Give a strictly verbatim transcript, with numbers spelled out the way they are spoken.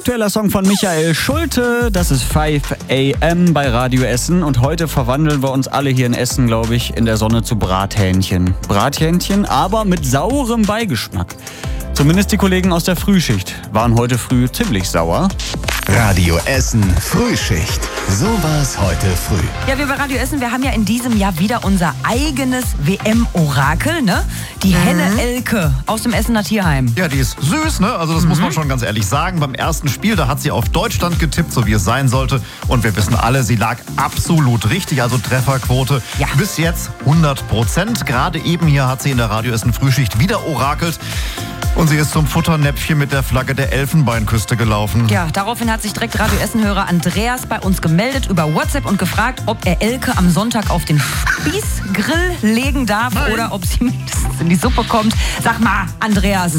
Aktueller Song von Michael Schulte, das ist fünf a m bei Radio Essen und heute verwandeln wir uns alle hier in Essen, glaube ich, in der Sonne zu Brathähnchen. Brathähnchen, aber mit saurem Beigeschmack. Zumindest die Kollegen aus der Frühschicht waren heute früh ziemlich sauer. Radio Essen Frühschicht. So war's heute früh. Ja, wir bei Radio Essen, wir haben ja in diesem Jahr wieder unser eigenes W M-Orakel, ne? Die mhm. Henne Elke aus dem Essener Tierheim. Ja, die ist süß, ne? Also das mhm. muss man schon ganz ehrlich sagen. Beim ersten Spiel, da hat sie auf Deutschland getippt, so wie es sein sollte. Und wir wissen alle, sie lag absolut richtig, also Trefferquote ja. bis jetzt hundert Prozent. Gerade eben hier hat sie in der Radio Essen Frühschicht wieder orakelt. Und sie ist zum Futternäpfchen mit der Flagge der Elfenbeinküste gelaufen. Ja, daraufhin hat sich direkt Radio Essen-Hörer Andreas bei uns gemeldet über WhatsApp und gefragt, ob er Elke am Sonntag auf den Spießgrill legen darf Nein. oder ob sie mindestens in die Suppe kommt. Sag mal, Andreas,